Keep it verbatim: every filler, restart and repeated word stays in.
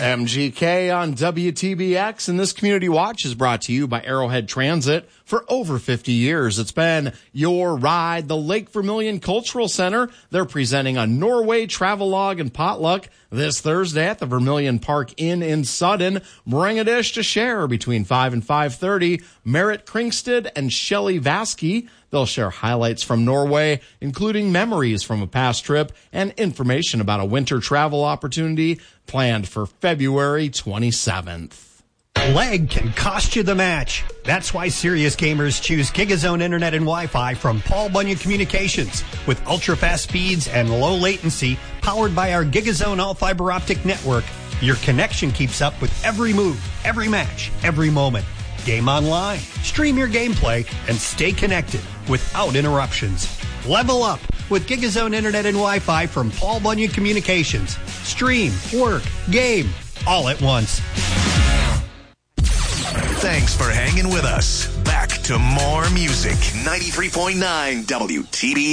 M G K on W T B X, and this Community Watch is brought to you by Arrowhead Transit. For over fifty years, it's been your ride. The Lake Vermilion Cultural Center, they're presenting a Norway travelogue and potluck this Thursday at the Vermilion Park Inn in Sudden. Bring a dish to share between five and five thirty. Merritt Kringsted and Shelley Vaski, they'll share highlights from Norway, including memories from a past trip and information about a winter travel opportunity planned for February twenty-seventh. Lag can cost you the match. That's why serious gamers choose GigaZone Internet and Wi-Fi from Paul Bunyan Communications. With ultra-fast speeds and low latency, powered by our GigaZone all-fiber optic network, your connection keeps up with every move, every match, every moment. Game online, stream your gameplay, and stay connected without interruptions. Level up with GigaZone Internet and Wi-Fi from Paul Bunyan Communications. Stream, work, game, all at once. Thanks for hanging with us. Back to more music. ninety-three point nine W T B